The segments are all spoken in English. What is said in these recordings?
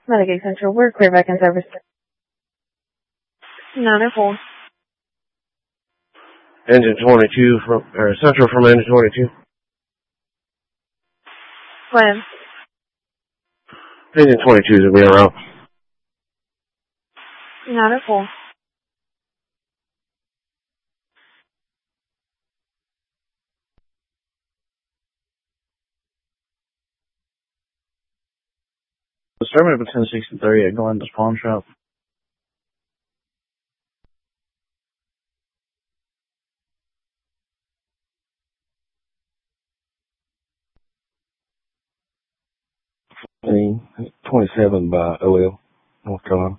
Medicaid Central, we're clear back in service. 904. Engine 22 Central from Engine 22. Plan. Engine 22 is going to be around. 904. Disturbing at 1063 at Glenda's Pawn Shop. Team 27 by OL, North Carolina.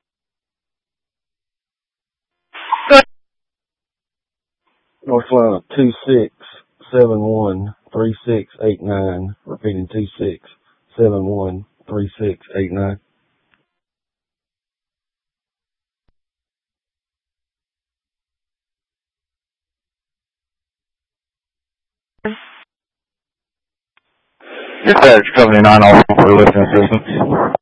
North Carolina 26713689. Repeating 26713689. Dispatch Company 904 for listening assistance.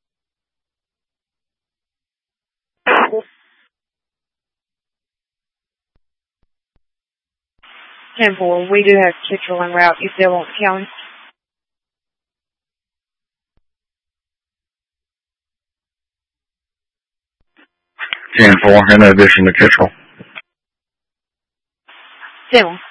10-4, we do have Kittrell en route. You still want County? 10-4 in addition to Kittrell. 10-1.